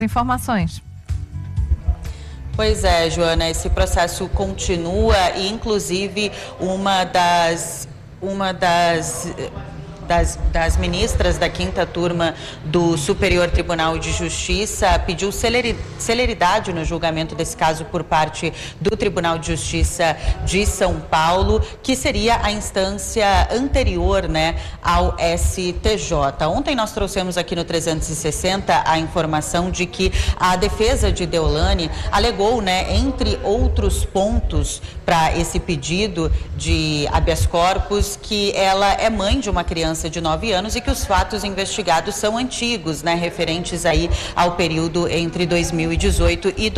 Informações. Pois é, Joana, esse processo continua e, inclusive, uma das ministras da 5ª turma do Superior Tribunal de Justiça pediu celeridade no julgamento desse caso por parte do Tribunal de Justiça de São Paulo, que seria a instância anterior, né, ao STJ. Ontem nós trouxemos aqui no 360 a informação de que a defesa de Deolane alegou, né, entre outros pontos para esse pedido de habeas corpus, que ela é mãe de uma criança de 9 anos e que os fatos investigados são antigos, né, referentes aí ao período entre 2018 e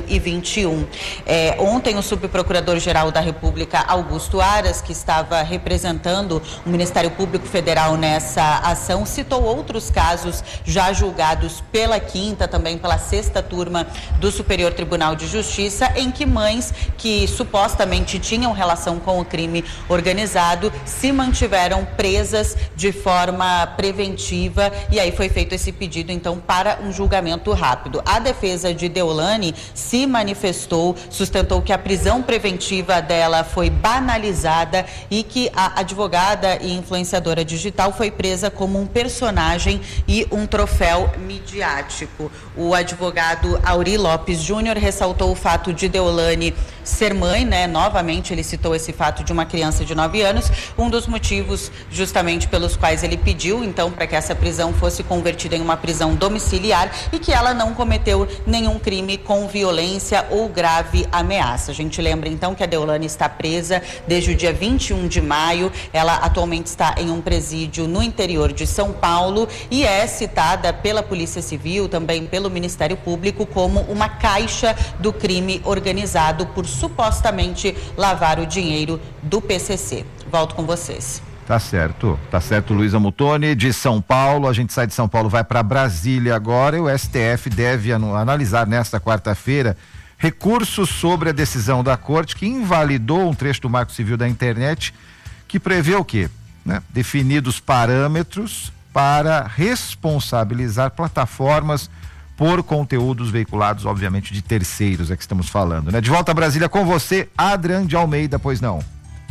2021. Ontem o subprocurador-geral da República, Augusto Aras, que estava representando o Ministério Público Federal nessa ação, citou outros casos já julgados pela 5ª, também pela 6ª turma do Superior Tribunal de Justiça, em que mães que supostamente tinham relação com o crime organizado se mantiveram presas de forma preventiva, e aí foi feito esse pedido então para um julgamento rápido. A defesa de Deolane se manifestou, sustentou que a prisão preventiva dela foi banalizada e que a advogada e influenciadora digital foi presa como um personagem e um troféu midiático. O advogado Auri Lopes Júnior ressaltou o fato de Deolane ser mãe, né? Novamente ele citou esse fato de uma criança de 9 anos, um dos motivos justamente pelos quais ele pediu então para que essa prisão fosse convertida em uma prisão domiciliar e que ela não cometeu nenhum crime com violência ou grave ameaça. A gente lembra então que a Deolane está presa desde o dia 21 de maio, ela atualmente está em um presídio no interior de São Paulo e é citada pela Polícia Civil, também pelo Ministério Público, como uma caixa do crime organizado por supostamente lavar o dinheiro do PCC. Volto com vocês. Tá certo, Luísa Muttoni, de São Paulo. A gente sai de São Paulo, vai para Brasília agora, e o STF deve analisar nesta quarta-feira recursos sobre a decisão da Corte que invalidou um trecho do Marco Civil da Internet que prevê o quê? Né? Definidos parâmetros para responsabilizar plataformas por conteúdos veiculados, obviamente, de terceiros, é que estamos falando, né? De volta a Brasília com você, Adrian de Almeida, pois não?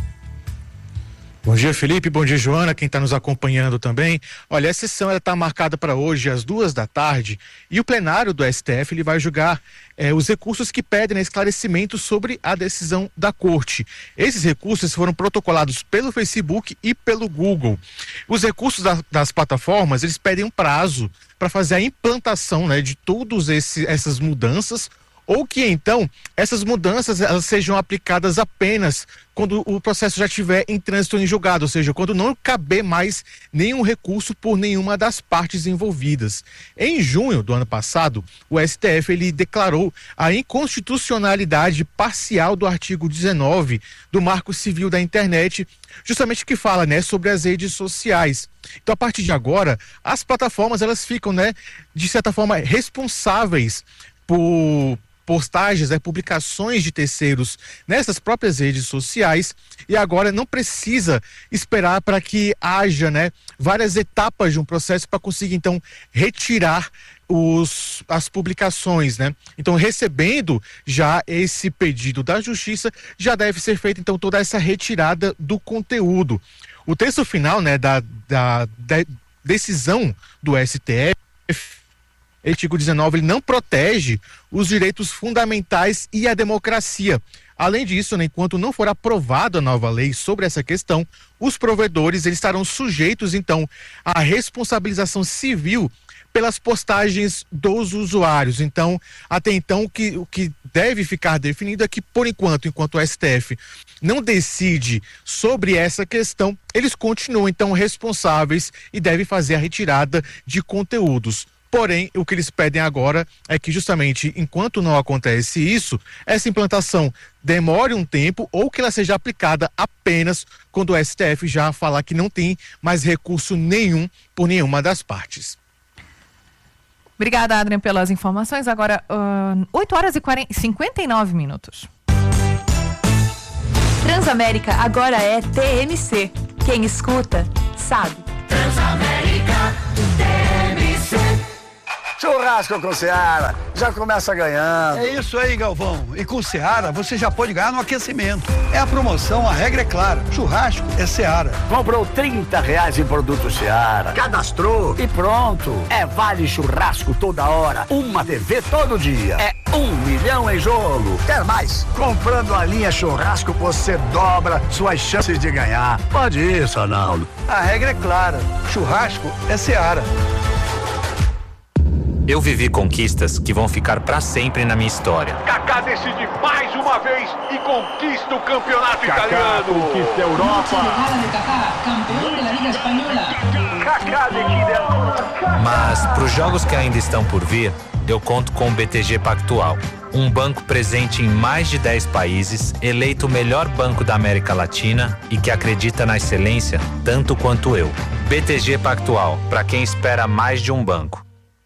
Bom dia, Felipe, bom dia, Joana, quem está nos acompanhando também. Olha, a sessão está marcada para hoje às 14h e o plenário do STF ele vai julgar os recursos que pedem esclarecimento sobre a decisão da Corte. Esses recursos foram protocolados pelo Facebook e pelo Google. Os recursos das plataformas, eles pedem um prazo para fazer a implantação, né, de todas essas mudanças, ou que então essas mudanças elas sejam aplicadas apenas quando o processo já estiver em trânsito em julgado, ou seja, quando não caber mais nenhum recurso por nenhuma das partes envolvidas. Em junho do ano passado, o STF ele declarou a inconstitucionalidade parcial do artigo 19 do Marco Civil da Internet, justamente que fala, né, sobre as redes sociais. Então, a partir de agora, as plataformas elas ficam, né, de certa forma responsáveis por postagens, publicações de terceiros nessas próprias redes sociais, e agora não precisa esperar para que haja, né, várias etapas de um processo para conseguir então retirar as publicações, né? Então, recebendo já esse pedido da Justiça, já deve ser feita então toda essa retirada do conteúdo. O texto final, né, da decisão do STF, o artigo 19, ele não protege os direitos fundamentais e a democracia. Além disso, né, enquanto não for aprovada a nova lei sobre essa questão, os provedores eles estarão sujeitos, então, à responsabilização civil pelas postagens dos usuários. Então, até então, o que deve ficar definido é que, por enquanto o STF não decide sobre essa questão, eles continuam, então, responsáveis e devem fazer a retirada de conteúdos. Porém, o que eles pedem agora é que justamente enquanto não acontece isso, essa implantação demore um tempo ou que ela seja aplicada apenas quando o STF já falar que não tem mais recurso nenhum por nenhuma das partes. Obrigada, Adrian, pelas informações. Agora, 8h59. Transamérica agora é TMC. Quem escuta, sabe. Transamérica, TMC. Churrasco com Seara, já começa ganhando. É isso aí, Galvão. E com Seara, você já pode ganhar no aquecimento. É a promoção, a regra é clara. Churrasco é Seara. Comprou R$30 em produto Seara, cadastrou e pronto. É vale churrasco toda hora, uma TV todo dia. É 1 milhão em jogo. Quer mais? Comprando a linha churrasco, você dobra suas chances de ganhar. Pode ir, Sonaldo. A regra é clara. Churrasco é Seara. Eu vivi conquistas que vão ficar pra sempre na minha história. Kaká decide mais uma vez e conquista o campeonato italiano. Conquista a Europa. Campeão da Liga Espanhola. Kaká decide. Mas pros jogos que ainda estão por vir, eu conto com o BTG Pactual. Um banco presente em mais de 10 países, eleito o melhor banco da América Latina e que acredita na excelência tanto quanto eu. BTG Pactual, para quem espera mais de um banco.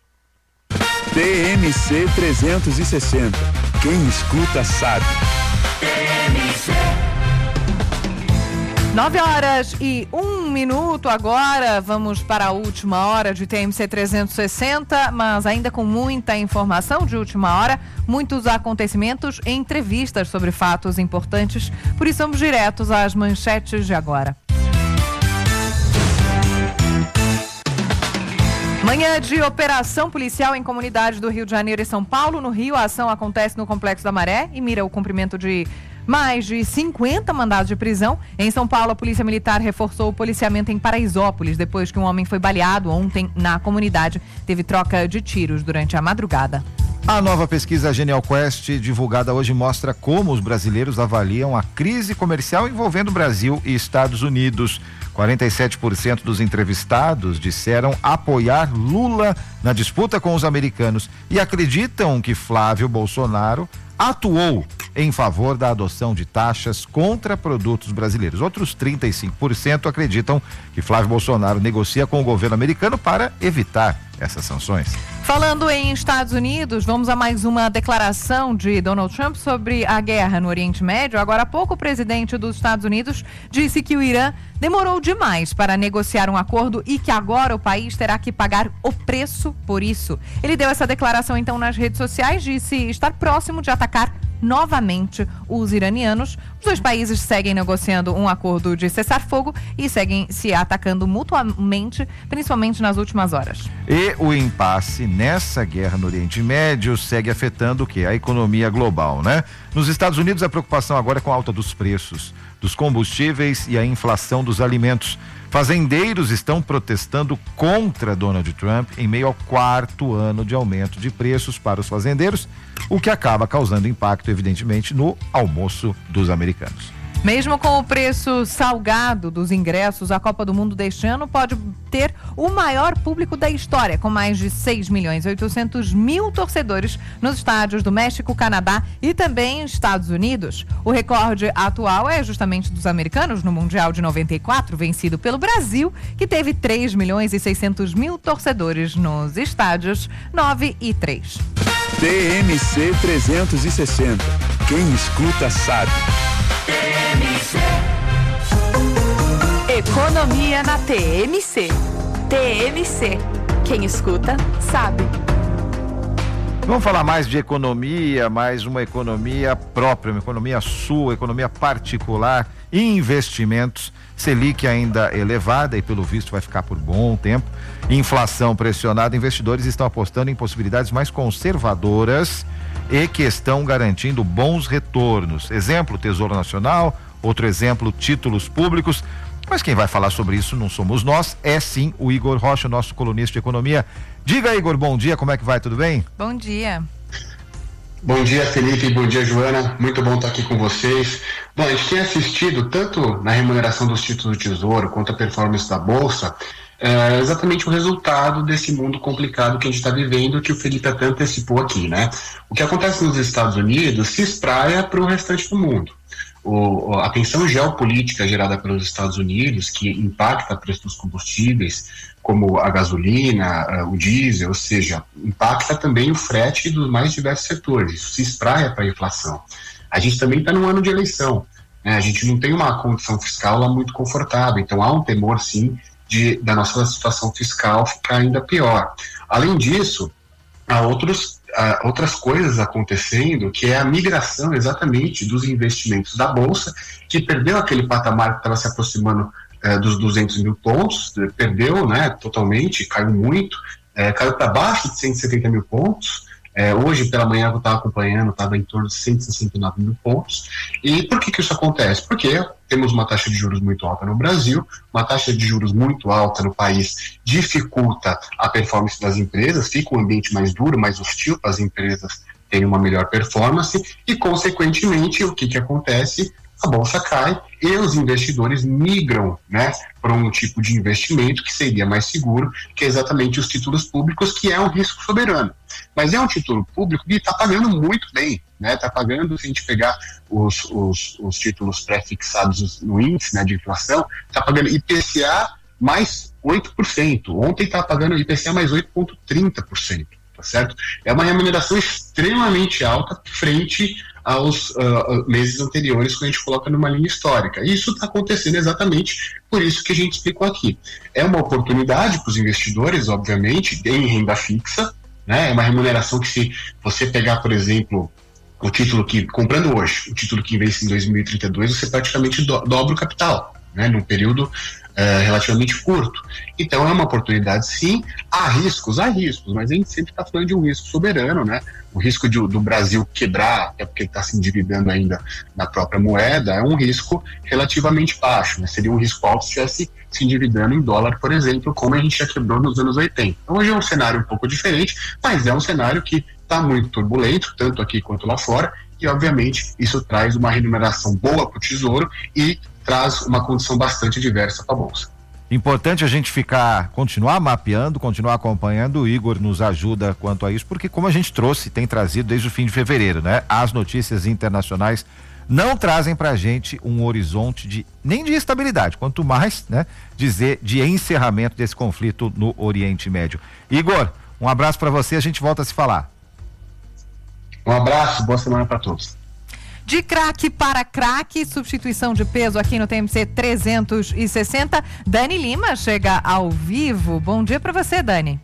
TMC 360. Quem escuta sabe. 9h01 agora, vamos para a última hora de TMC 360, mas ainda com muita informação de última hora, muitos acontecimentos e entrevistas sobre fatos importantes, por isso vamos diretos às manchetes de agora. Manhã de operação policial em comunidades do Rio de Janeiro e São Paulo. No Rio, a ação acontece no Complexo da Maré e mira o cumprimento de mais de 50 mandados de prisão. Em São Paulo, a Polícia Militar reforçou o policiamento em Paraisópolis, depois que um homem foi baleado ontem na comunidade. Teve troca de tiros durante a madrugada. A nova pesquisa Genial Quest, divulgada hoje, mostra como os brasileiros avaliam a crise comercial envolvendo Brasil e Estados Unidos. 47% dos entrevistados disseram apoiar Lula na disputa com os americanos e acreditam que Flávio Bolsonaro atuou em favor da adoção de taxas contra produtos brasileiros. Outros 35% acreditam que Flávio Bolsonaro negocia com o governo americano para evitar essas sanções. Falando em Estados Unidos, vamos a mais uma declaração de Donald Trump sobre a guerra no Oriente Médio. Agora há pouco, o presidente dos Estados Unidos disse que o Irã demorou demais para negociar um acordo e que agora o país terá que pagar o preço por isso. Ele deu essa declaração então nas redes sociais, disse estar próximo de atacar novamente os iranianos. Os dois países seguem negociando um acordo de cessar-fogo e seguem se atacando mutuamente, principalmente nas últimas horas. E o impasse nessa guerra no Oriente Médio segue afetando o quê? A economia global, né? Nos Estados Unidos, a preocupação agora é com a alta dos preços dos combustíveis e a inflação dos alimentos. Fazendeiros estão protestando contra Donald Trump em meio ao 4º ano de aumento de preços para os fazendeiros, o que acaba causando impacto, evidentemente, no almoço dos americanos. Mesmo com o preço salgado dos ingressos, a Copa do Mundo deste ano pode ter o maior público da história, com mais de 6.800.000 torcedores nos estádios do México, Canadá e também Estados Unidos. O recorde atual é justamente dos americanos no Mundial de 94, vencido pelo Brasil, que teve 3.600.000 torcedores nos estádios 9 e 3. TMC 360. Quem escuta sabe. Economia na TMC. TMC. Quem escuta, sabe. Vamos falar mais de economia, mais uma economia própria, uma economia sua, economia particular, investimentos. Selic ainda elevada e pelo visto vai ficar por bom tempo. Inflação pressionada, investidores estão apostando em possibilidades mais conservadoras e que estão garantindo bons retornos. Exemplo, Tesouro Nacional, outro exemplo, títulos públicos. Mas quem vai falar sobre isso não somos nós, é sim o Igor Rocha, nosso colunista de economia. Diga, Igor, bom dia, como é que vai, tudo bem? Bom dia. Bom dia, Felipe, bom dia, Joana, muito bom estar aqui com vocês. Bom, a gente tem assistido tanto na remuneração dos títulos do Tesouro quanto a performance da Bolsa, exatamente o resultado desse mundo complicado que a gente está vivendo, que o Felipe até antecipou aqui, né? O que acontece nos Estados Unidos se espraia para o restante do mundo. A tensão geopolítica gerada pelos Estados Unidos, que impacta o preço dos combustíveis, como a gasolina, o diesel, ou seja, impacta também o frete dos mais diversos setores. Isso se espraia para a inflação. A gente também está num ano de eleição, né? A gente não tem uma condição fiscal lá muito confortável, então há um temor, sim, da nossa situação fiscal ficar ainda pior. Além disso, há outras coisas acontecendo, que é a migração exatamente dos investimentos da Bolsa, que perdeu aquele patamar que estava se aproximando dos 200 mil pontos, perdeu, né, totalmente, caiu muito, caiu para baixo de 170 mil pontos. Hoje pela manhã eu estava acompanhando, estava em torno de 169 mil pontos. E por que isso acontece? Porque temos uma taxa de juros muito alta no Brasil, uma taxa de juros muito alta no país dificulta a performance das empresas, fica um ambiente mais duro, mais hostil para as empresas terem uma melhor performance e, consequentemente, o que acontece? A bolsa cai e os investidores migram, né, para um tipo de investimento que seria mais seguro, que é exatamente os títulos públicos, que é um risco soberano. Mas é um título público que está pagando muito bem, né? Está pagando, se a gente pegar os títulos pré-fixados no índice, né, de inflação, está pagando IPCA mais 8%. Ontem está pagando IPCA mais 8,30%, tá certo? É uma remuneração extremamente alta frente aos meses anteriores, que a gente coloca numa linha histórica. E isso está acontecendo exatamente por isso que a gente explicou aqui. É uma oportunidade para os investidores, obviamente, em renda fixa, né? É uma remuneração que, se você pegar, por exemplo, o título que, comprando hoje, o título que vence em 2032, você praticamente dobra o capital, né? Num período relativamente curto. Então é uma oportunidade, sim. Há riscos, mas a gente sempre está falando de um risco soberano, né? O risco do Brasil quebrar, até porque ele está se endividando ainda na própria moeda, é um risco relativamente baixo, né? Seria um risco alto se estivesse se endividando em dólar, por exemplo, como a gente já quebrou nos anos 80. Então, hoje é um cenário um pouco diferente, mas é um cenário que está muito turbulento, tanto aqui quanto lá fora, e obviamente isso traz uma remuneração boa para o Tesouro e traz uma condição bastante diversa para a Bolsa. Importante a gente continuar mapeando, continuar acompanhando. O Igor nos ajuda quanto a isso, porque como a gente tem trazido desde o fim de fevereiro, né? As notícias internacionais não trazem pra gente um horizonte nem de estabilidade, quanto mais, né, de encerramento desse conflito no Oriente Médio. Igor, um abraço para você, a gente volta a se falar. Um abraço, boa semana para todos. De craque para craque, substituição de peso aqui no TMC 360. Dani Lima chega ao vivo. Bom dia para você, Dani.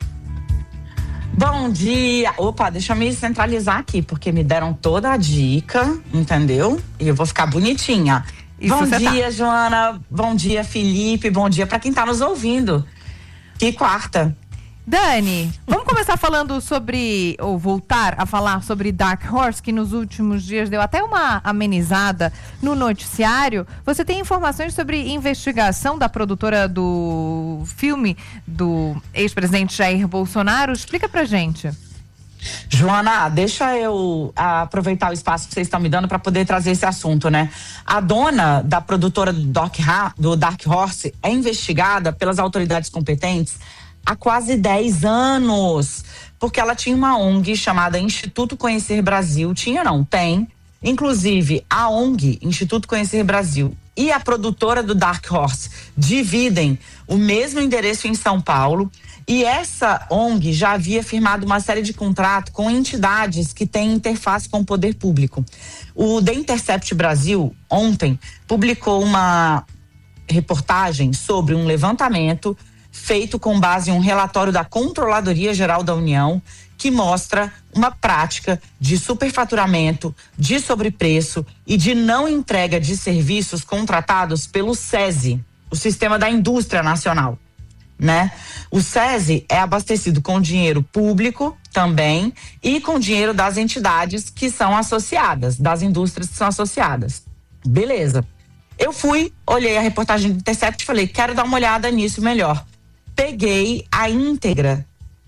Bom dia. Opa, deixa eu me centralizar aqui, porque me deram toda a dica, entendeu? E eu vou ficar bonitinha. Isso. Bom dia, Joana. Bom dia, Felipe. Bom dia para quem tá nos ouvindo. Que quarta. Dani, vamos começar falando voltar a falar sobre Dark Horse, que nos últimos dias deu até uma amenizada no noticiário. Você tem informações sobre investigação da produtora do filme do ex-presidente Jair Bolsonaro? Explica pra gente. Joana, deixa eu aproveitar o espaço que vocês estão me dando para poder trazer esse assunto, né? A dona da produtora do Dark Horse é investigada pelas autoridades competentes há quase 10 anos, porque ela tinha uma ONG chamada Instituto Conhecer Brasil. Tem. Inclusive, a ONG, Instituto Conhecer Brasil, e a produtora do Dark Horse dividem o mesmo endereço em São Paulo, e essa ONG já havia firmado uma série de contratos com entidades que têm interface com o poder público. O The Intercept Brasil, ontem, publicou uma reportagem sobre um levantamento feito com base em um relatório da Controladoria Geral da União, que mostra uma prática de superfaturamento, de sobrepreço e de não entrega de serviços contratados pelo SESI, o Sistema da Indústria Nacional, né? O SESI é abastecido com dinheiro público também e com dinheiro das entidades que são associadas, das indústrias que são associadas. Beleza. Eu olhei a reportagem do Intercept e falei, quero dar uma olhada nisso melhor. Peguei a íntegra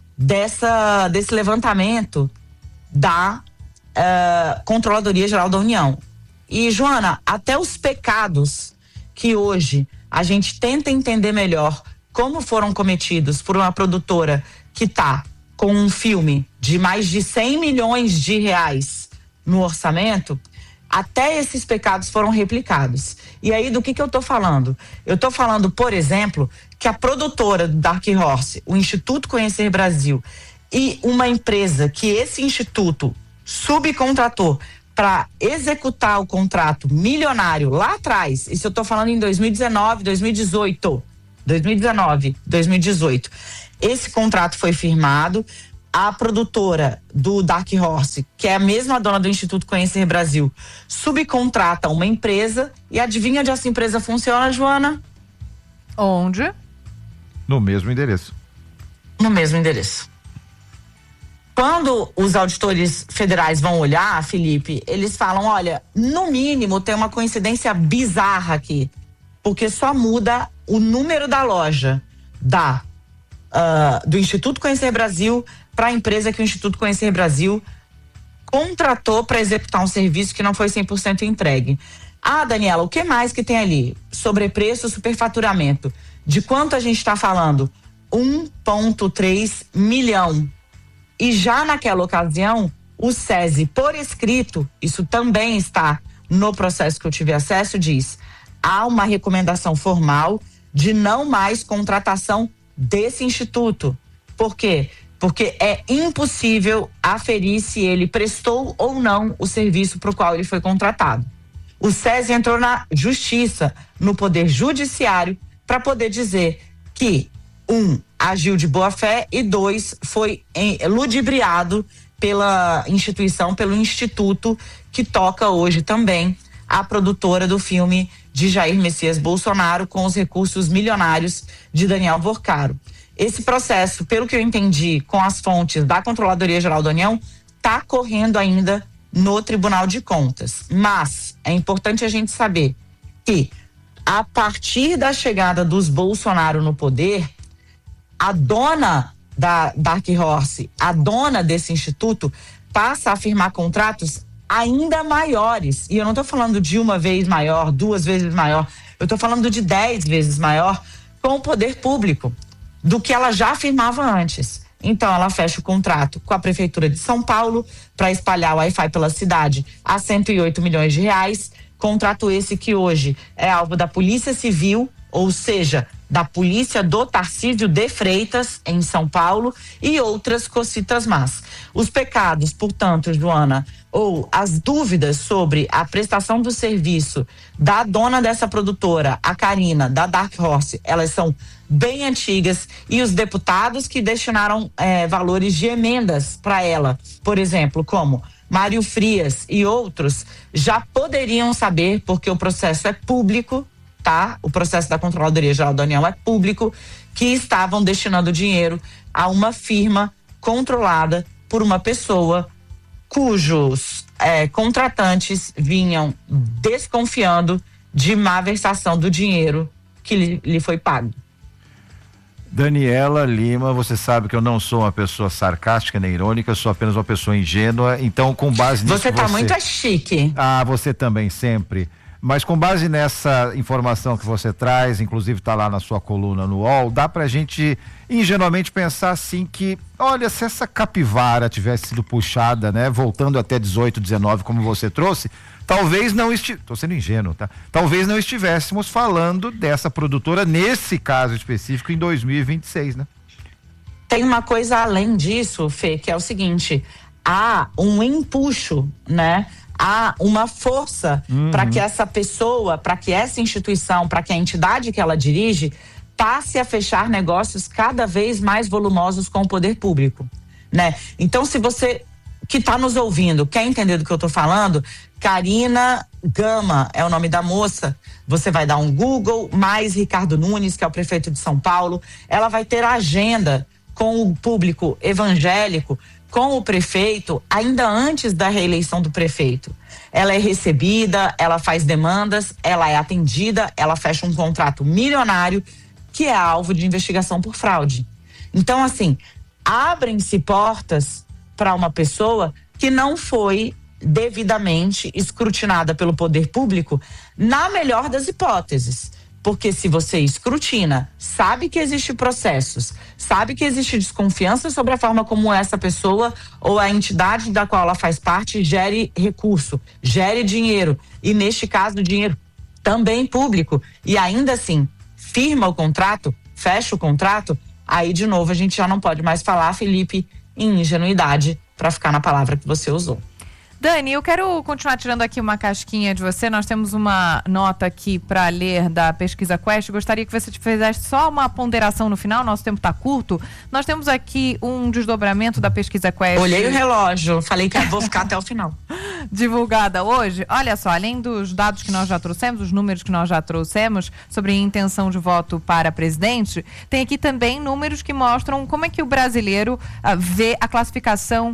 desse levantamento da Controladoria Geral da União. E, Joana, até os pecados que hoje a gente tenta entender melhor como foram cometidos por uma produtora que está com um filme de mais de 100 milhões de reais no orçamento, até esses pecados foram replicados. E aí, do que eu estou falando? Eu estou falando, por exemplo, que a produtora do Dark Horse, o Instituto Conhecer Brasil, e uma empresa que esse instituto subcontratou para executar o contrato milionário lá atrás, isso eu estou falando em 2019, 2018. Esse contrato foi firmado a produtora do Dark Horse, que é a mesma dona do Instituto Conhecer Brasil, subcontrata uma empresa e adivinha onde essa empresa funciona, Joana? Onde? No mesmo endereço. No mesmo endereço. Quando os auditores federais vão olhar, Felipe, eles falam, olha, no mínimo tem uma coincidência bizarra aqui, porque só muda o número da loja do Instituto Conhecer Brasil para a empresa que o Instituto Conhecer Brasil contratou para executar um serviço que não foi 100% entregue. Ah, Daniela, o que mais que tem ali? Sobrepreço, superfaturamento. De quanto a gente está falando? 1,3 milhão. E já naquela ocasião, o SESI, por escrito, isso também está no processo que eu tive acesso, diz: há uma recomendação formal de não mais contratação desse instituto. Por quê? Porque é impossível aferir se ele prestou ou não o serviço para o qual ele foi contratado. O SESI entrou na justiça, no poder judiciário, para poder dizer que, 1, agiu de boa fé e 2, foi ludibriado pela instituição, pelo instituto que toca hoje também a produtora do filme de Jair Messias Bolsonaro com os recursos milionários de Daniel Vorcaro. Esse processo, pelo que eu entendi com as fontes da Controladoria Geral da União, está correndo ainda no Tribunal de Contas. Mas é importante a gente saber que, a partir da chegada dos Bolsonaro no poder, a dona da Dark Horse, a dona desse instituto, passa a firmar contratos ainda maiores. E eu não estou falando de uma vez maior, 2 vezes maior, eu estou falando de 10 vezes maior com o poder público do que ela já firmava antes. Então ela fecha o contrato com a Prefeitura de São Paulo para espalhar o Wi-Fi pela cidade a 108 milhões de reais. Contrato esse que hoje é alvo da Polícia Civil, ou seja, da Polícia do Tarcísio de Freitas, em São Paulo, e outras cocitas más. Os pecados, portanto, Joana, ou as dúvidas sobre a prestação do serviço da dona dessa produtora, a Karina, da Dark Horse, elas são bem antigas, e os deputados que destinaram valores de emendas para ela, por exemplo, como Mário Frias e outros, já poderiam saber, porque o processo é público, tá? O processo da Controladoria Geral da União é público, que estavam destinando dinheiro a uma firma controlada por uma pessoa cujos contratantes vinham desconfiando de má versação do dinheiro que lhe foi pago. Daniela Lima, você sabe que eu não sou uma pessoa sarcástica nem irônica, eu sou apenas uma pessoa ingênua, então com base nisso... Você tá muito chique. Ah, você também, sempre. Mas com base nessa informação que você traz, inclusive está lá na sua coluna no UOL, dá pra gente ingenuamente pensar assim que, olha, se essa capivara tivesse sido puxada, né, voltando até 18, 19, como você trouxe, talvez não tô sendo ingênuo, tá? Talvez não estivéssemos falando dessa produtora nesse caso específico em 2026, né? Tem uma coisa além disso, Fê, que é o seguinte: há um empuxo, né? Há uma força para que essa pessoa, para que essa instituição, para que a entidade que ela dirige passe a fechar negócios cada vez mais volumosos com o poder público, né? Então, se você que está nos ouvindo quer entender do que eu estou falando, Karina Gama é o nome da moça. Você vai dar um Google, mais Ricardo Nunes, que é o prefeito de São Paulo. Ela vai ter agenda com o público evangélico, com o prefeito, ainda antes da reeleição do prefeito. Ela é recebida, ela faz demandas, ela é atendida, ela fecha um contrato milionário que é alvo de investigação por fraude. Então, assim, abrem-se portas para uma pessoa que não foi devidamente escrutinada pelo poder público, na melhor das hipóteses. Porque se você escrutina, sabe que existe processos, sabe que existe desconfiança sobre a forma como essa pessoa ou a entidade da qual ela faz parte gere recurso, gere dinheiro, e neste caso dinheiro também público, e ainda assim firma o contrato, fecha o contrato, aí de novo a gente já não pode mais falar, Felipe, em ingenuidade, para ficar na palavra que você usou. Dani, eu quero continuar tirando aqui uma casquinha de você. Nós temos uma nota aqui para ler da pesquisa Quest. Gostaria que você fizesse só uma ponderação no final. Nosso tempo está curto. Nós temos aqui um desdobramento da pesquisa Quest. Olhei o relógio, falei que vou ficar até o final. Divulgada hoje. Olha só, além dos dados que nós já trouxemos, os números que nós já trouxemos sobre intenção de voto para presidente, tem aqui também números que mostram como é que o brasileiro vê a classificação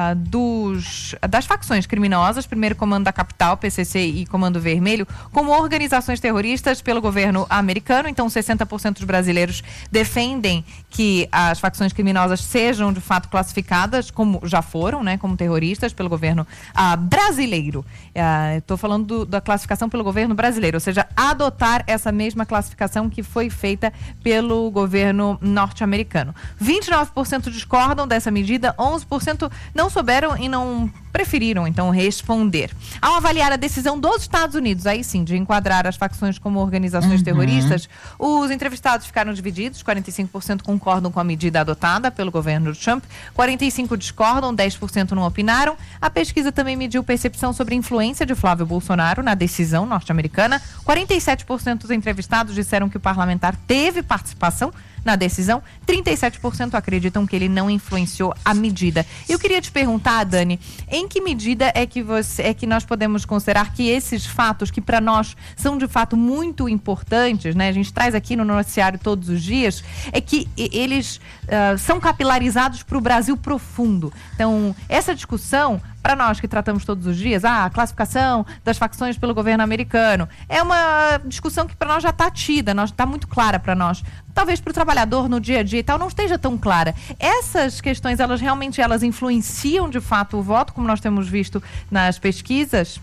das facções criminosas, primeiro Comando da Capital, PCC e Comando Vermelho, como organizações terroristas pelo governo americano. Então 60% dos brasileiros defendem que as facções criminosas sejam de fato classificadas como já foram, né, como terroristas pelo governo brasileiro. Estou falando da classificação pelo governo brasileiro, ou seja, adotar essa mesma classificação que foi feita pelo governo norte-americano. 29% discordam dessa medida, 11% não souberam e não preferiram, então, responder. Ao avaliar a decisão dos Estados Unidos, aí sim, de enquadrar as facções como organizações terroristas, os entrevistados ficaram divididos, 45% concordam com a medida adotada pelo governo Trump, 45% discordam, 10% não opinaram. A pesquisa também mediu percepção sobre a influência de Flávio Bolsonaro na decisão norte-americana. 47% dos entrevistados disseram que o parlamentar teve participação na decisão, 37% acreditam que ele não influenciou a medida. Eu queria te perguntar, Dani, em que medida é que nós podemos considerar que esses fatos, que para nós são de fato muito importantes, né? A gente traz aqui no noticiário todos os dias, é que eles são capilarizados para o Brasil profundo. Então, essa discussão, para nós que tratamos todos os dias, a classificação das facções pelo governo americano, é uma discussão que para nós já está tida, está muito clara para nós. Talvez para o trabalhador no dia a dia e tal não esteja tão clara. Essas questões, elas influenciam de fato o voto, como nós temos visto nas pesquisas?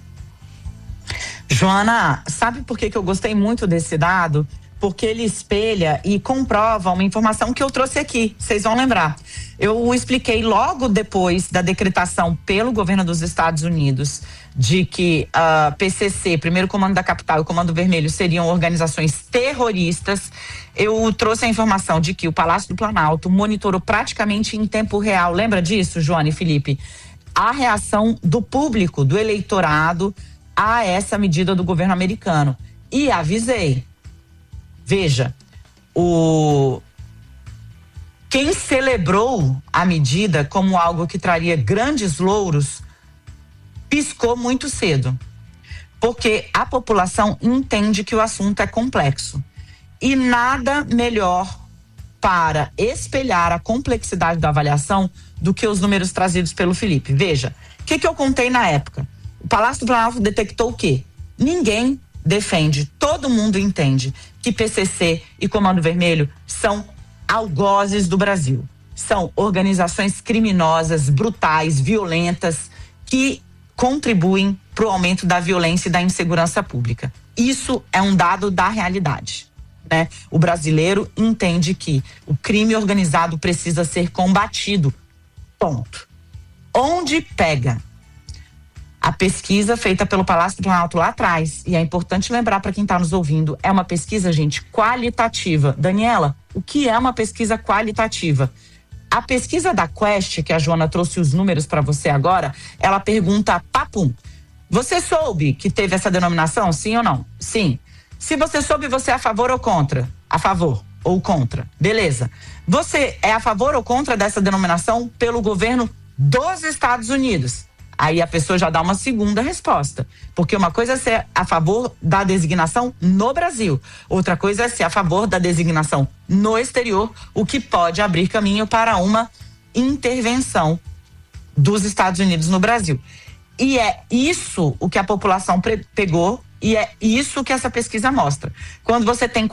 Joana, sabe por que eu gostei muito desse dado? Porque ele espelha e comprova uma informação que eu trouxe aqui, vocês vão lembrar. Eu expliquei logo depois da decretação pelo governo dos Estados Unidos de que a PCC, Primeiro Comando da Capital e o Comando Vermelho seriam organizações terroristas. Eu trouxe a informação de que o Palácio do Planalto monitorou praticamente em tempo real, lembra disso, Joana e Felipe? A reação do público, do eleitorado a essa medida do governo americano. E avisei. Veja, quem celebrou a medida como algo que traria grandes louros, piscou muito cedo. Porque a população entende que o assunto é complexo. E nada melhor para espelhar a complexidade da avaliação do que os números trazidos pelo Felipe. Veja, o que eu contei na época? O Palácio do Planalto detectou o quê? Ninguém defende, todo mundo entende que PCC e Comando Vermelho são algozes do Brasil. São organizações criminosas, brutais, violentas, que contribuem para o aumento da violência e da insegurança pública. Isso é um dado da realidade, né? O brasileiro entende que o crime organizado precisa ser combatido. Ponto. Onde pega? A pesquisa feita pelo Palácio do Planalto lá atrás, e é importante lembrar para quem está nos ouvindo, é uma pesquisa, gente, qualitativa. Daniela, o que é uma pesquisa qualitativa? A pesquisa da Quest, que a Joana trouxe os números para você agora, ela pergunta, papum, você soube que teve essa denominação, sim ou não? Sim. Se você soube, você é a favor ou contra? A favor ou contra. Beleza. Você é a favor ou contra dessa denominação pelo governo dos Estados Unidos? Aí a pessoa já dá uma segunda resposta. Porque uma coisa é ser a favor da designação no Brasil. Outra coisa é ser a favor da designação no exterior, o que pode abrir caminho para uma intervenção dos Estados Unidos no Brasil. E é isso o que a população pegou e é isso que essa pesquisa mostra. Quando você tem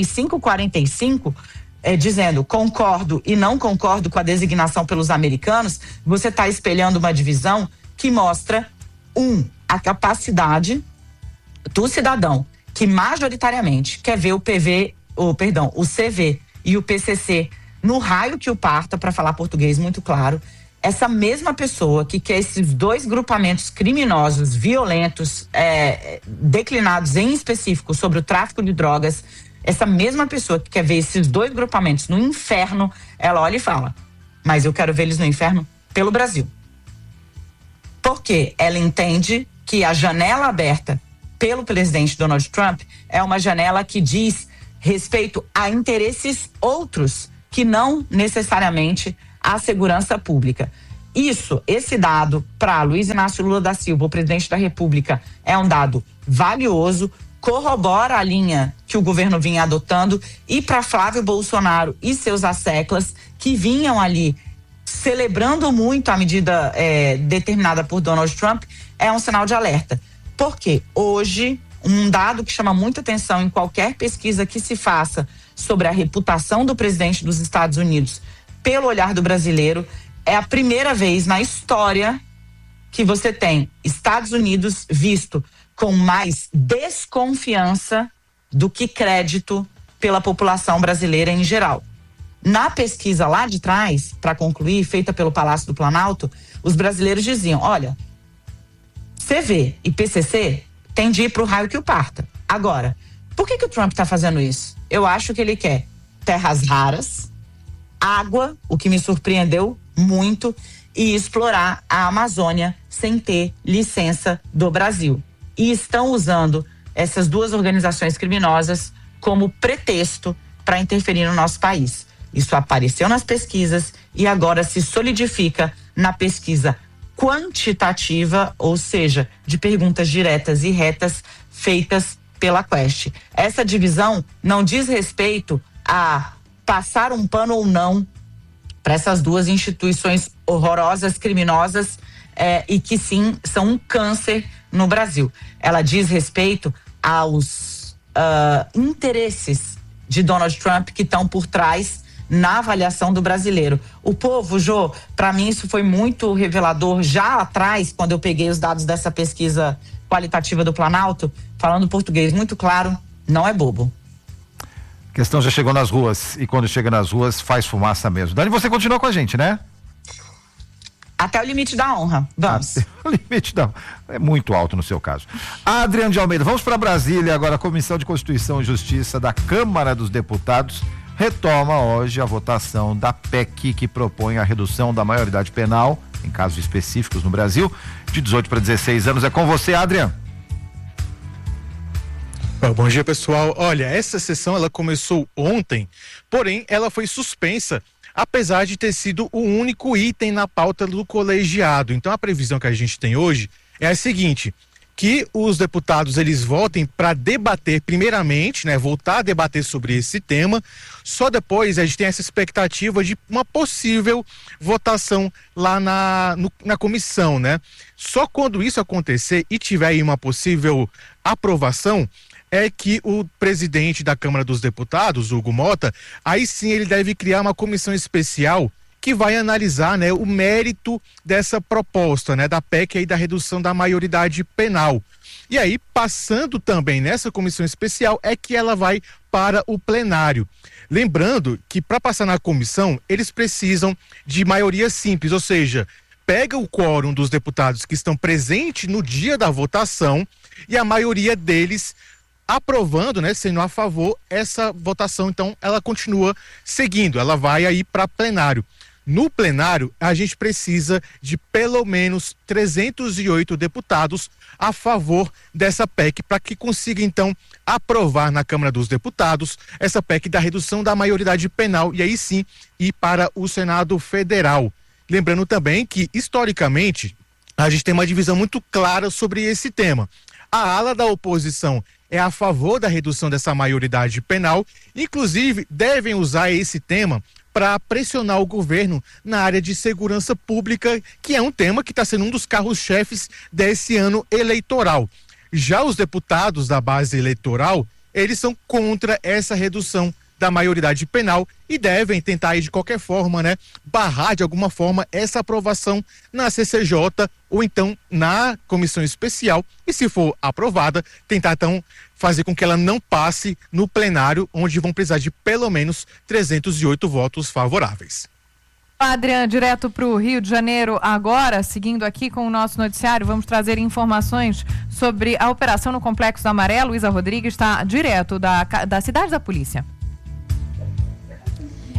45, dizendo concordo e não concordo com a designação pelos americanos, você está espelhando uma divisão que mostra, a capacidade do cidadão que majoritariamente quer ver o CV e o PCC no raio que o parta, para falar português muito claro, essa mesma pessoa que quer esses dois grupamentos criminosos, violentos, declinados em específico sobre o tráfico de drogas, essa mesma pessoa que quer ver esses dois grupamentos no inferno, ela olha e fala, mas eu quero ver eles no inferno pelo Brasil. porque ela entende que a janela aberta pelo presidente Donald Trump é uma janela que diz respeito a interesses outros que não necessariamente a segurança pública. Esse dado para Luiz Inácio Lula da Silva, o presidente da República, é um dado valioso, corrobora a linha que o governo vinha adotando, e para Flávio Bolsonaro e seus asseclas, que vinham ali celebrando muito a medida determinada por Donald Trump, é um sinal de alerta. Porque hoje, um dado que chama muita atenção em qualquer pesquisa que se faça sobre a reputação do presidente dos Estados Unidos pelo olhar do brasileiro, é a primeira vez na história que você tem Estados Unidos visto com mais desconfiança do que crédito pela população brasileira em geral. Na pesquisa lá de trás, para concluir, feita pelo Palácio do Planalto, os brasileiros diziam, olha, CV e PCC tem de ir para o raio que o parta. Agora, por que o Trump está fazendo isso? Eu acho que ele quer terras raras, água, o que me surpreendeu muito, e explorar a Amazônia sem ter licença do Brasil. E estão usando essas duas organizações criminosas como pretexto para interferir no nosso país. Isso apareceu nas pesquisas e agora se solidifica na pesquisa quantitativa, ou seja, de perguntas diretas e retas feitas pela Quest. Essa divisão não diz respeito a passar um pano ou não para essas duas instituições horrorosas, criminosas, e que sim, são um câncer no Brasil. Ela diz respeito aos interesses de Donald Trump que estão por trás na avaliação do brasileiro. O povo, Jô, para mim isso foi muito revelador já atrás, quando eu peguei os dados dessa pesquisa qualitativa do Planalto, falando português muito claro, não é bobo. A questão já chegou nas ruas, e quando chega nas ruas faz fumaça mesmo. Dani, você continua com a gente, né? Até o limite da honra, vamos. Até o limite da honra. É muito alto no seu caso. Adriano de Almeida, vamos para Brasília agora. A Comissão de Constituição e Justiça da Câmara dos Deputados retoma hoje a votação da PEC que propõe a redução da maioridade penal, em casos específicos no Brasil, de 18 para 16 anos. É com você, Adriano. Bom dia, pessoal. Olha, essa sessão ela começou ontem, porém ela foi suspensa, apesar de ter sido o único item na pauta do colegiado. Então a previsão que a gente tem hoje é a seguinte, que os deputados eles votem para debater primeiramente, né, voltar a debater sobre esse tema, só depois a gente tem essa expectativa de uma possível votação lá na comissão, né? Só quando isso acontecer e tiver aí uma possível aprovação, é que o presidente da Câmara dos Deputados, Hugo Mota, aí sim ele deve criar uma comissão especial que vai analisar, né, o mérito dessa proposta, né, da PEC aí da redução da maioridade penal. E aí, passando também nessa comissão especial, é que ela vai para o plenário. Lembrando que para passar na comissão, eles precisam de maioria simples, ou seja, pega o quórum dos deputados que estão presentes no dia da votação e a maioria deles aprovando, né, sendo a favor, essa votação, então, ela continua seguindo, ela vai aí para plenário. No plenário, a gente precisa de pelo menos 308 deputados a favor dessa PEC para que consiga, então, aprovar na Câmara dos Deputados essa PEC da redução da maioridade penal e aí sim ir para o Senado Federal. Lembrando também que, historicamente, a gente tem uma divisão muito clara sobre esse tema. A ala da oposição é a favor da redução dessa maioridade penal, inclusive devem usar esse tema para pressionar o governo na área de segurança pública, que é um tema que está sendo um dos carros-chefes desse ano eleitoral. Já os deputados da base eleitoral, eles são contra essa redução da maioridade penal e devem tentar aí de qualquer forma, né, barrar de alguma forma essa aprovação na CCJ ou então na comissão especial e, se for aprovada, tentar então fazer com que ela não passe no plenário, onde vão precisar de pelo menos 308 votos favoráveis. Adriano, direto para o Rio de Janeiro agora, seguindo aqui com o nosso noticiário, vamos trazer informações sobre a operação no Complexo da Maré. Luísa Rodrigues está direto da cidade da polícia.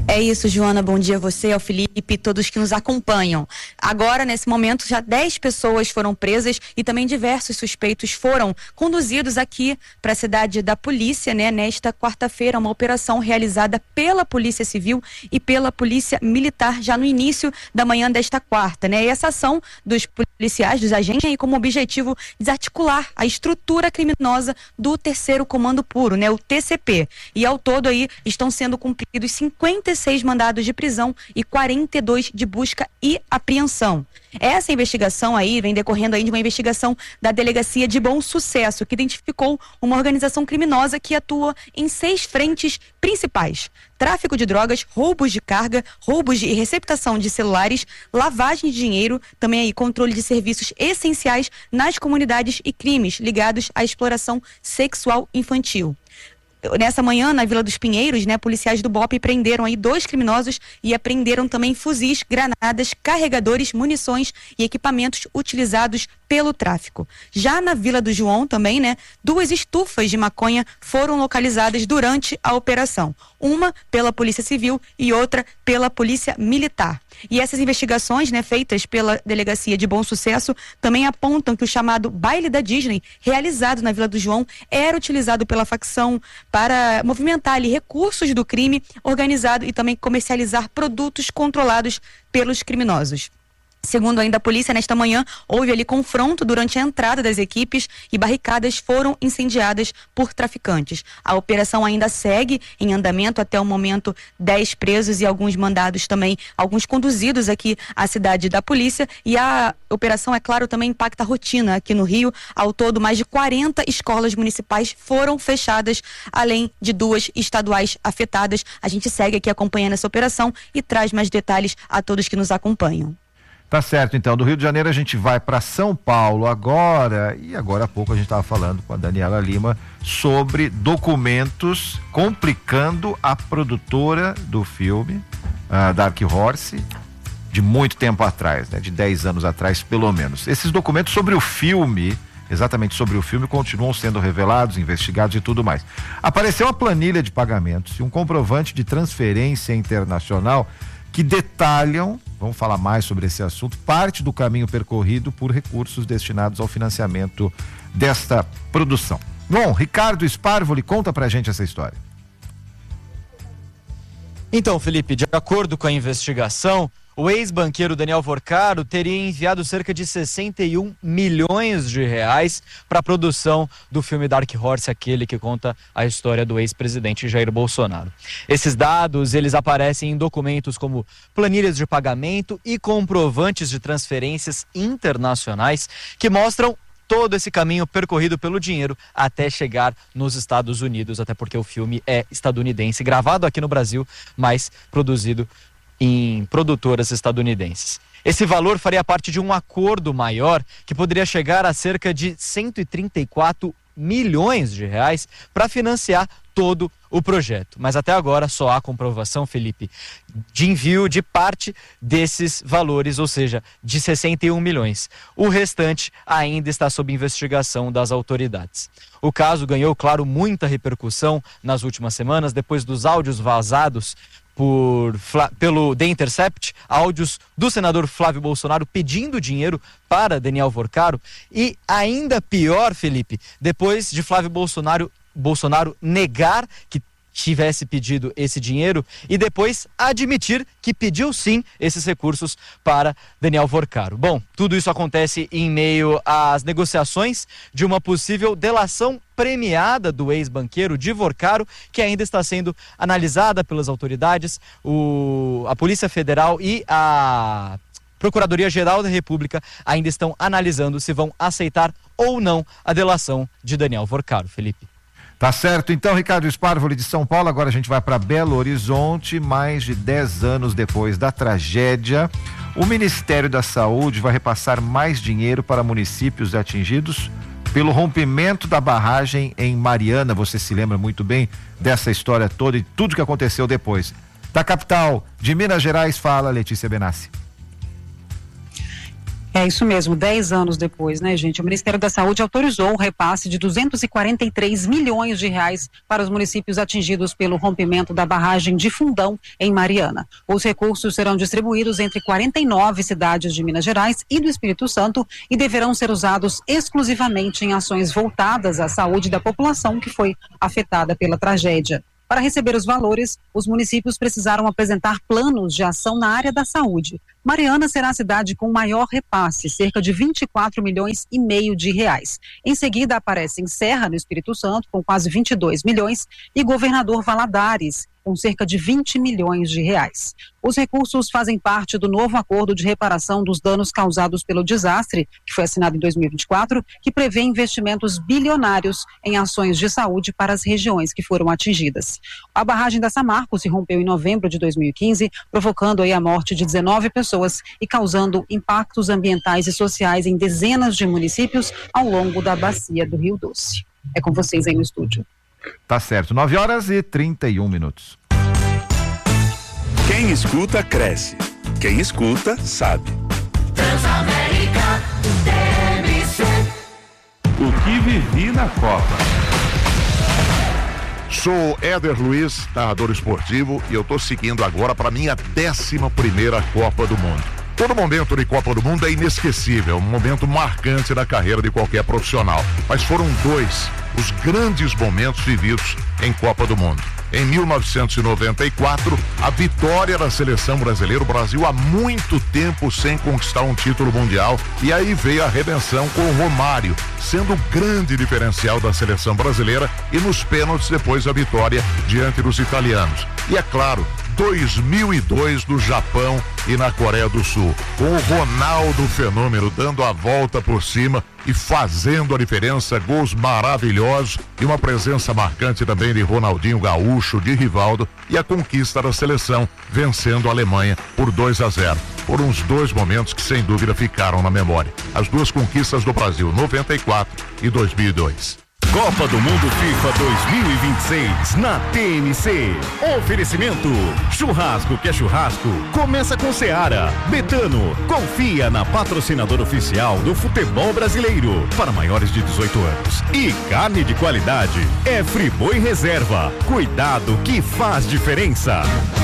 É isso, Joana, bom dia a você, ao Felipe, todos que nos acompanham. Agora, nesse momento, já 10 pessoas foram presas e também diversos suspeitos foram conduzidos aqui para a cidade da polícia, né? Nesta quarta-feira, uma operação realizada pela Polícia Civil e pela Polícia Militar já no início da manhã desta quarta, né? E essa ação dos policiais, dos agentes, tem como objetivo desarticular a estrutura criminosa do Terceiro Comando Puro, né? O TCP. E ao todo aí estão sendo cumpridos 56 mandados de prisão e 42 de busca e apreensão. Essa investigação aí vem decorrendo aí de uma investigação da Delegacia de Bom Sucesso, que identificou uma organização criminosa que atua em 6 frentes principais: tráfico de drogas, roubos de carga, roubos e receptação de celulares, lavagem de dinheiro, também aí controle de serviços essenciais nas comunidades e crimes ligados à exploração sexual infantil. Nessa manhã, na Vila dos Pinheiros, né, policiais do BOPE prenderam aí 2 criminosos e apreenderam também fuzis, granadas, carregadores, munições e equipamentos utilizados pelo tráfico. Já na Vila do João também, né, 2 estufas de maconha foram localizadas durante a operação. Uma pela Polícia Civil e outra pela Polícia Militar. E essas investigações, né, feitas pela Delegacia de Bom Sucesso, também apontam que o chamado baile da Disney, realizado na Vila do João, era utilizado pela facção para movimentar ali recursos do crime organizado e também comercializar produtos controlados pelos criminosos. Segundo ainda a polícia, nesta manhã houve ali confronto durante a entrada das equipes e barricadas foram incendiadas por traficantes. A operação ainda segue em andamento, até o momento 10 presos e alguns mandados também, alguns conduzidos aqui à cidade da polícia, e a operação, é claro, também impacta a rotina aqui no Rio. Ao todo, mais de 40 escolas municipais foram fechadas, além de 2 estaduais afetadas. A gente segue aqui acompanhando essa operação e traz mais detalhes a todos que nos acompanham. Tá certo, então, do Rio de Janeiro a gente vai para São Paulo agora, e agora há pouco a gente estava falando com a Daniela Lima sobre documentos complicando a produtora do filme, Dark Horse, de muito tempo atrás, né, de 10 anos atrás pelo menos. Esses documentos sobre o filme, exatamente sobre o filme, continuam sendo revelados, investigados e tudo mais. Apareceu uma planilha de pagamentos e um comprovante de transferência internacional que detalham, vamos falar mais sobre esse assunto, parte do caminho percorrido por recursos destinados ao financiamento desta produção. Bom, Ricardo Sparvoli, conta pra gente essa história. Então, Felipe, de acordo com a investigação, o ex-banqueiro Daniel Vorcaro teria enviado cerca de 61 milhões de reais para a produção do filme Dark Horse, aquele que conta a história do ex-presidente Jair Bolsonaro. Esses dados, eles aparecem em documentos como planilhas de pagamento e comprovantes de transferências internacionais que mostram todo esse caminho percorrido pelo dinheiro até chegar nos Estados Unidos, até porque o filme é estadunidense, gravado aqui no Brasil, mas produzido em produtoras estadunidenses. Esse valor faria parte de um acordo maior que poderia chegar a cerca de 134 milhões de reais para financiar todo o projeto. Mas até agora só há comprovação, Felipe, de envio de parte desses valores, ou seja, de 61 milhões. O restante ainda está sob investigação das autoridades. O caso ganhou, claro, muita repercussão nas últimas semanas, depois dos áudios vazados pelo The Intercept, áudios do senador Flávio Bolsonaro pedindo dinheiro para Daniel Vorcaro, e ainda pior, Felipe, depois de Flávio Bolsonaro negar que tivesse pedido esse dinheiro e depois admitir que pediu sim esses recursos para Daniel Vorcaro. Bom, tudo isso acontece em meio às negociações de uma possível delação premiada do ex-banqueiro de Vorcaro, que ainda está sendo analisada pelas autoridades. A Polícia Federal e a Procuradoria-Geral da República ainda estão analisando se vão aceitar ou não a delação de Daniel Vorcaro, Felipe. Tá certo, então, Ricardo Sparvoli de São Paulo. Agora a gente vai para Belo Horizonte. Mais de 10 anos depois da tragédia, o Ministério da Saúde vai repassar mais dinheiro para municípios atingidos pelo rompimento da barragem em Mariana. Você se lembra muito bem dessa história toda e tudo que aconteceu depois. Da capital de Minas Gerais, fala Letícia Benassi. É isso mesmo, 10 anos depois, né, gente? O Ministério da Saúde autorizou o repasse de 243 milhões de reais para os municípios atingidos pelo rompimento da barragem de Fundão, em Mariana. Os recursos serão distribuídos entre 49 cidades de Minas Gerais e do Espírito Santo e deverão ser usados exclusivamente em ações voltadas à saúde da população que foi afetada pela tragédia. Para receber os valores, os municípios precisaram apresentar planos de ação na área da saúde. Mariana será a cidade com maior repasse, cerca de 24 milhões e meio de reais. Em seguida aparecem Serra, no Espírito Santo, com quase 22 milhões, e Governador Valadares, com cerca de 20 milhões de reais. Os recursos fazem parte do novo acordo de reparação dos danos causados pelo desastre, que foi assinado em 2024, que prevê investimentos bilionários em ações de saúde para as regiões que foram atingidas. A barragem da Samarco se rompeu em novembro de 2015, provocando aí a morte de 19 pessoas e causando impactos ambientais e sociais em dezenas de municípios ao longo da bacia do Rio Doce. É com vocês aí no estúdio. Tá certo, 9h31. Quem escuta, cresce. Quem escuta, sabe. Transamérica, TMC. O que vivi na Copa. Sou Éder Luiz, narrador esportivo, e eu tô seguindo agora para minha 11ª Copa do Mundo. Todo momento de Copa do Mundo é inesquecível, um momento marcante da carreira de qualquer profissional. Mas foram dois os grandes momentos vividos em Copa do Mundo. Em 1994, a vitória da seleção brasileira, o Brasil há muito tempo sem conquistar um título mundial, e aí veio a redenção com o Romário, sendo o grande diferencial da seleção brasileira, e nos pênaltis depois a vitória diante dos italianos. E é claro, 2002 no Japão e na Coreia do Sul, com o Ronaldo Fenômeno dando a volta por cima e fazendo a diferença, gols maravilhosos e uma presença marcante também de Ronaldinho Gaúcho, de Rivaldo, e a conquista da seleção vencendo a Alemanha por 2-0. Foram os dois momentos que sem dúvida ficaram na memória. As duas conquistas do Brasil, 94 e 2002. Copa do Mundo FIFA 2026 na TMC. Oferecimento: churrasco que é churrasco, começa com Seara. Betano, confia na patrocinadora oficial do futebol brasileiro para maiores de 18 anos. E carne de qualidade é Friboi Reserva. Cuidado que faz diferença.